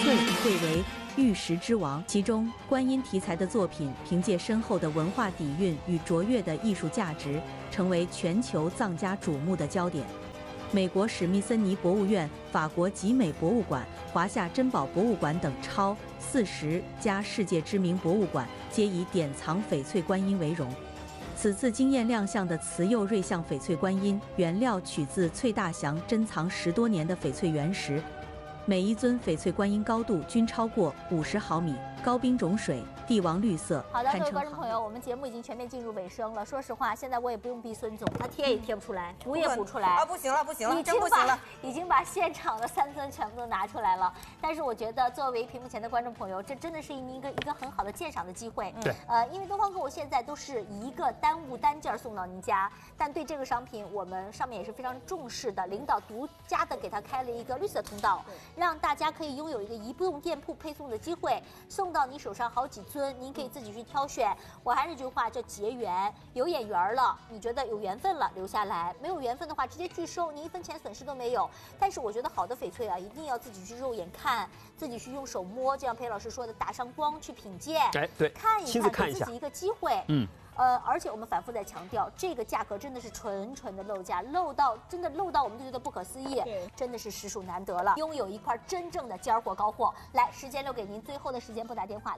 贵为玉石之王。其中，观音题材的作品凭借深厚的文化底蕴与卓越的艺术价值，成为全球藏家瞩目的焦点。美国史密森尼博物院、法国集美博物馆、华夏珍宝博物馆等超40家世界知名博物馆皆以典藏翡翠观音为荣。此次惊艳亮相的慈幼瑞相翡翠观音，原料取自翠大祥珍藏10多年的翡翠原石，每一尊翡翠观音高度均超过50毫米，高冰种水，帝王绿色。 好的，各位观众朋友，我们节目已经全面进入尾声了。说实话，现在我也不用逼孙总，他贴也贴不出来，补也补出来啊！不行了，不行了，真不行了！ 已经把现场的3尊全部都拿出来了。但是我觉得，作为屏幕前的观众朋友，这真的是一个很好的鉴赏的机会。 对， 因为东方购物现在都是一个单物单件送到您家，但对这个商品，我们上面也是非常重视的，领导独家的给他开了一个绿色通道，让大家可以拥有一个移动店铺配送的机会，送到你手上好几尊，您可以自己去挑选。我还是这句话，叫结缘，有眼缘了，你觉得有缘分了留下来，没有缘分的话直接拒收，您1分钱损失都没有。但是我觉得好的翡翠啊，一定要自己去肉眼看，自己去用手摸，就像裴老师说的，打上光去品鉴， 哎，对， 看一看， 看给自己一个机会。而且我们反复在强调，这个价格真的是纯的漏价，漏到我们就觉得不可思议，真的是实属难得了，拥有一块真正的尖货高货。来，时间留给您，最后的时间拨打电话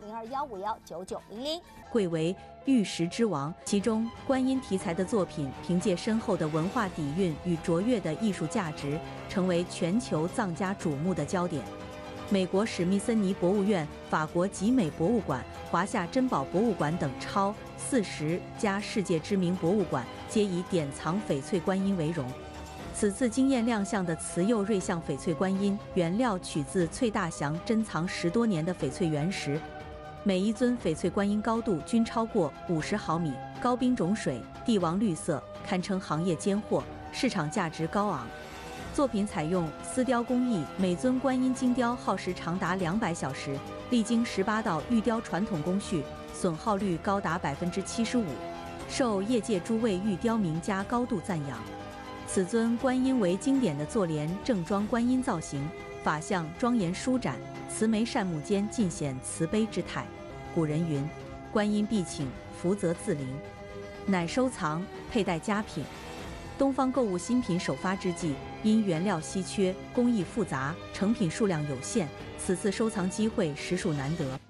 0215199900。 贵为玉石之王，其中观音题材的作品凭借深厚的文化底蕴与卓越的艺术价值，成为全球藏家瞩目的焦点。美国史密森尼博物院、法国集美博物馆、华夏珍宝博物馆等超40家世界知名博物馆皆以典藏翡翠观音为荣。此次惊艳亮相的慈幼瑞相翡翠观音，原料取自翠大祥珍藏10多年的翡翠原石，每一尊翡翠观音高度均超过50毫米，高冰种水，帝王绿色，堪称行业尖货，市场价值高昂。作品采用丝雕工艺，每尊观音精雕耗时长达200小时，历经18道玉雕传统工序，损耗率高达75%，受业界诸位玉雕名家高度赞扬。此尊观音为经典的坐莲正装观音造型，法相庄严舒展，慈眉善目间尽显慈悲之态。古人云：“观音必请，福泽自临。”乃收藏佩戴佳品。东方购物新品首发之际，因原料稀缺、工艺复杂、成品数量有限，此次收藏机会实属难得。